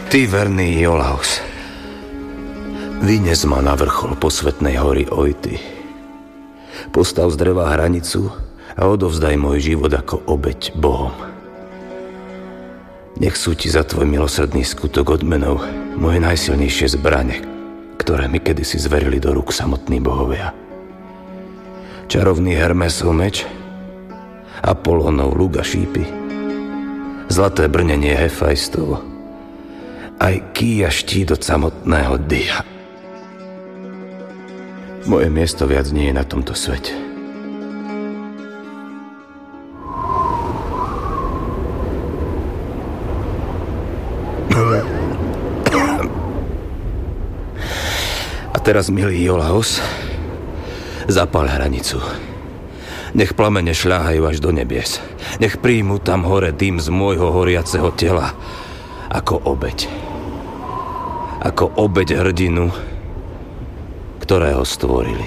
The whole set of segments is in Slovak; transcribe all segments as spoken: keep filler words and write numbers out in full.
Ty verný Iolaos, vynes ma na vrchol posvetnej hory Oity. Postav z dreva hranicu a odovzdaj môj život ako obeť Bohom. Nech sú ti za tvoj milosrdný skutok odmenou moje najsilnejšie zbrane, ktoré mi kedysi zverili do rúk samotní bohovia. Čarovný Hermesov meč, Apolónov luk a šípy, zlaté brnenie Hefajstovo, aj ký a štít od samotného Dia. Moje miesto viac nie je na tomto svete. A teraz, milý Iolaos, zapal hranicu. Nech plamene šľahajú až do nebies. Nech príjmu tam hore dym z môjho horiaceho tela ako obeť. Ako obeť hrdinu, ktorého stvorili.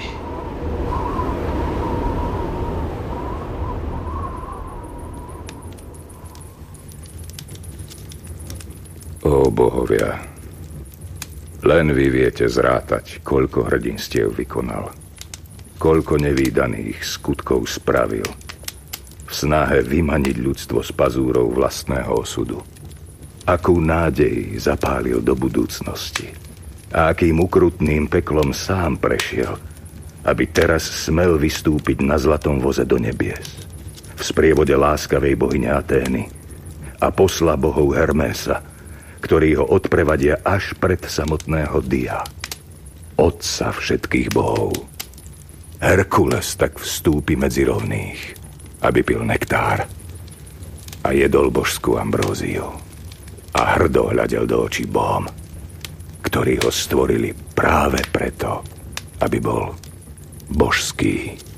Ó bohovia, len vy viete zrátať, koľko hrdinstiev vykonal, koľko nevídaných skutkov spravil v snahe vymaniť ľudstvo z pazúrov vlastného osudu. Akú nádej zapálil do budúcnosti a akým ukrutným peklom sám prešiel, aby teraz smel vystúpiť na zlatom voze do nebies v sprievode láskavej bohyne Atény a posla bohov Hermésa, ktorí ho odprevadia až pred samotného Dia, otca všetkých bohov. Herkules tak vstúpi medzi rovných, aby pil nektár a jedol božskú ambróziu a hrdo hľadel do očí bohom, ktorí ho stvorili práve preto, aby bol božský.